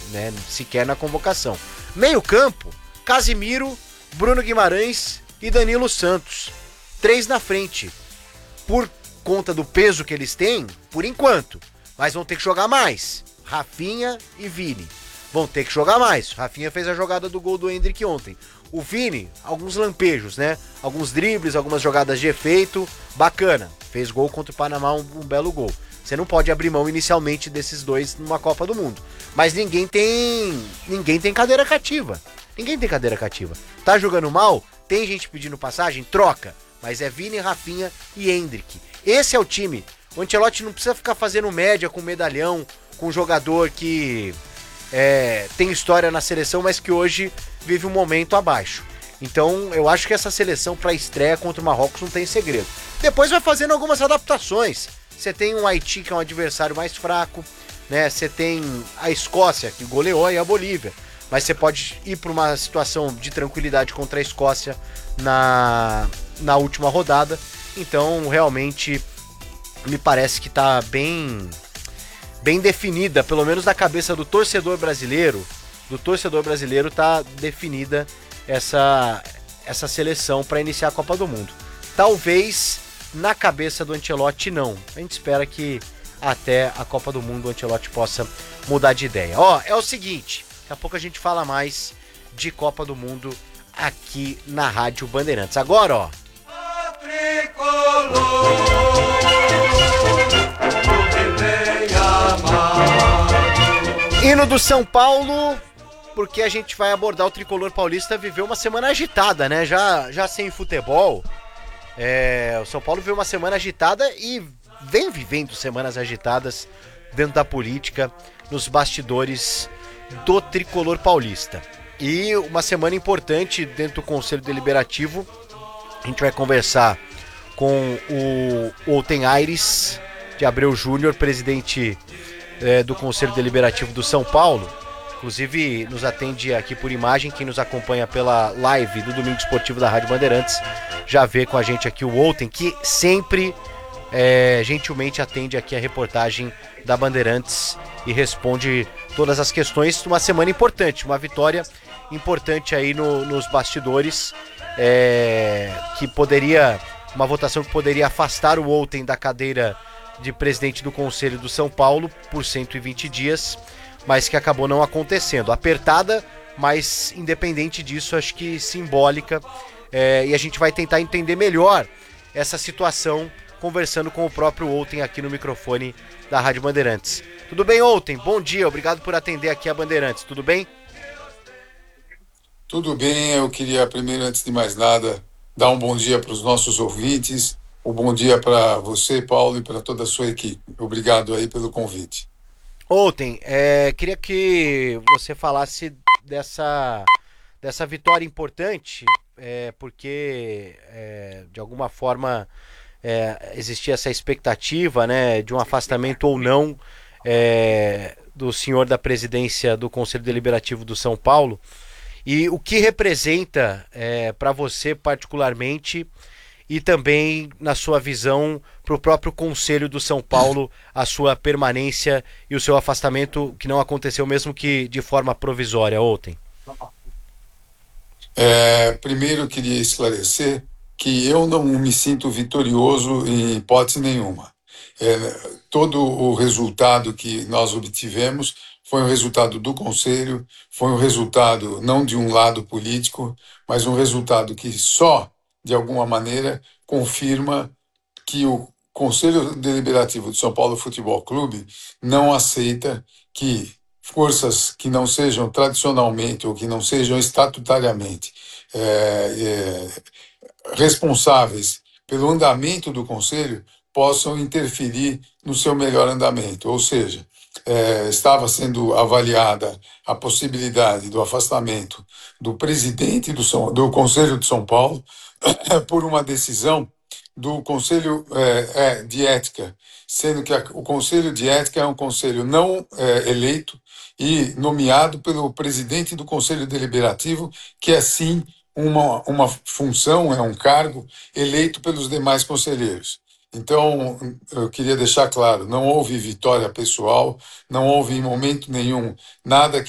né? Sequer na convocação. Meio campo, Casimiro, Bruno Guimarães e Danilo Santos. 3 na frente. Por conta do peso que eles têm, por enquanto. Mas vão ter que jogar mais. Rafinha e Vini. Vão ter que jogar mais. Rafinha fez a jogada do gol do Endrick ontem. O Vini, alguns lampejos, né? Alguns dribles, algumas jogadas de efeito. Bacana. Fez gol contra o Panamá, um belo gol. Você não pode abrir mão inicialmente desses dois numa Copa do Mundo. Mas ninguém tem cadeira cativa. Ninguém tem cadeira cativa. Tá jogando mal? Tem gente pedindo passagem? Troca. Mas é Vini, Rafinha e Endrick. Esse é o time. O Ancelotti não precisa ficar fazendo média com medalhão, com um jogador que tem história na seleção, mas que hoje vive um momento abaixo. Então eu acho que essa seleção para estreia contra o Marrocos não tem segredo. Depois vai fazendo algumas adaptações. Você tem o Haiti, que é um adversário mais fraco, né? Você tem a Escócia, que goleou, e a Bolívia. Mas você pode ir para uma situação de tranquilidade contra a Escócia na última rodada. Então, realmente, me parece que está bem definida, pelo menos na cabeça do torcedor brasileiro. Está definida essa seleção para iniciar a Copa do Mundo. Talvez na cabeça do Ancelotti não. A gente espera que até a Copa do Mundo o Ancelotti possa mudar de ideia. É o seguinte, daqui a pouco a gente fala mais de Copa do Mundo aqui na Rádio Bandeirantes. Agora, hino do São Paulo, porque a gente vai abordar o tricolor paulista. Viveu uma semana agitada, né? Já sem futebol. O São Paulo viveu uma semana agitada e vem vivendo semanas agitadas dentro da política, nos bastidores do tricolor paulista. E uma semana importante dentro do Conselho Deliberativo. A gente vai conversar com o Outen Aires de Abreu Júnior, presidente do Conselho Deliberativo do São Paulo. Inclusive, nos atende aqui por imagem. Quem nos acompanha pela live do Domingo Esportivo da Rádio Bandeirantes já vê com a gente aqui o Outen, que sempre gentilmente atende aqui a reportagem da Bandeirantes e responde todas as questões. Uma semana importante, uma vitória importante aí nos bastidores, uma votação que poderia afastar o Outen da cadeira de presidente do Conselho do São Paulo por 120 dias, mas que acabou não acontecendo. Apertada, mas independente disso, acho que simbólica, e a gente vai tentar entender melhor essa situação conversando com o próprio Outen aqui no microfone da Rádio Bandeirantes. Tudo bem, Outen? Bom dia, obrigado por atender aqui a Bandeirantes, tudo bem? Tudo bem, eu queria primeiro, antes de mais nada, dar um bom dia para os nossos ouvintes, um bom dia para você, Paulo, e para toda a sua equipe. Obrigado aí pelo convite. Ontem, queria que você falasse dessa vitória importante, porque de alguma forma existia essa expectativa, né, de um afastamento ou não do senhor da presidência do Conselho Deliberativo do São Paulo, e o que representa para você particularmente e também na sua visão para o próprio Conselho do São Paulo, a sua permanência e o seu afastamento, que não aconteceu mesmo que de forma provisória ontem. Primeiro eu queria esclarecer que eu não me sinto vitorioso em hipótese nenhuma. Todo o resultado que nós obtivemos foi um resultado do Conselho, foi um resultado não de um lado político, mas um resultado que só, de alguma maneira, confirma que o Conselho Deliberativo do São Paulo Futebol Clube não aceita que forças que não sejam tradicionalmente ou que não sejam estatutariamente responsáveis pelo andamento do Conselho possam interferir no seu melhor andamento. Ou seja, estava sendo avaliada a possibilidade do afastamento do presidente do Conselho de São Paulo por uma decisão do Conselho de Ética, sendo que o Conselho de Ética é um conselho não eleito e nomeado pelo presidente do Conselho Deliberativo, que é sim uma função, é um cargo eleito pelos demais conselheiros. Então, eu queria deixar claro, não houve vitória pessoal, não houve em momento nenhum nada